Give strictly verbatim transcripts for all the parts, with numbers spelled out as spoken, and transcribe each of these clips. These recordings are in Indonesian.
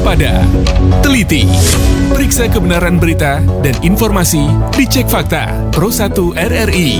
waspada, teliti, periksa kebenaran berita dan informasi dicek fakta Pro satu R R I.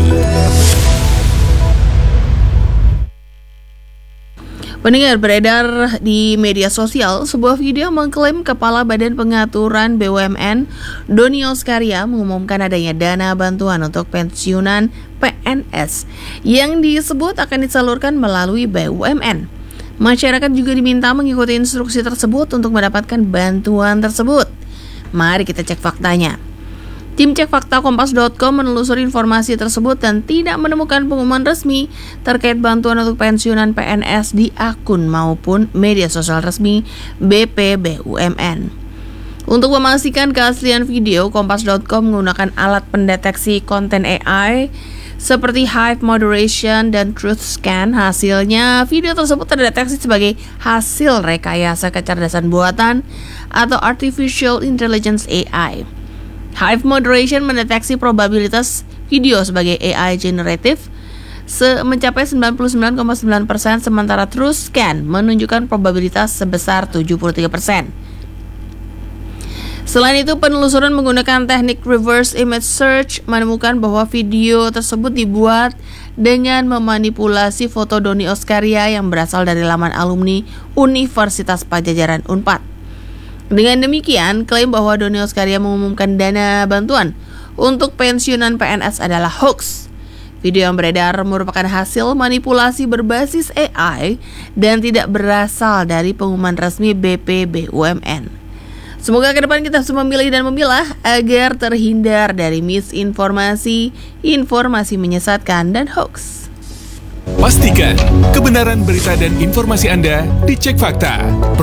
Pendengar, beredar di media sosial sebuah video mengklaim Kepala Badan Pengaturan B U M N Doni Oskaria mengumumkan adanya dana bantuan untuk pensiunan P N S yang disebut akan disalurkan melalui B U M N. Masyarakat juga diminta mengikuti instruksi tersebut untuk mendapatkan bantuan tersebut. Mari kita cek faktanya. Tim Cek Fakta Kompas dot com menelusuri informasi tersebut dan tidak menemukan pengumuman resmi terkait bantuan untuk pensiunan P N S di akun maupun media sosial resmi B P B U M N. Untuk memastikan keaslian video, Kompas dot com menggunakan alat pendeteksi konten A I seperti Hive Moderation dan Truth Scan. Hasilnya, video tersebut terdeteksi sebagai hasil rekayasa kecerdasan buatan atau Artificial Intelligence A I. Hive Moderation mendeteksi probabilitas video sebagai A I generatif se- mencapai sembilan puluh sembilan koma sembilan persen, sementara Truth Scan menunjukkan probabilitas sebesar tujuh puluh tiga persen. Selain itu, penelusuran menggunakan teknik reverse image search menemukan bahwa video tersebut dibuat dengan memanipulasi foto Doni Oskaria yang berasal dari laman alumni Universitas Padjadjaran Unpad. Dengan demikian, klaim bahwa Doni Oskaria mengumumkan dana bantuan untuk pensiunan P N S adalah hoax. Video yang beredar merupakan hasil manipulasi berbasis A I dan tidak berasal dari pengumuman resmi B P B U M N. Semoga ke depan kita semua memilih dan memilah agar terhindar dari misinformasi, informasi menyesatkan, dan hoax. Pastikan kebenaran berita dan informasi Anda dicek fakta.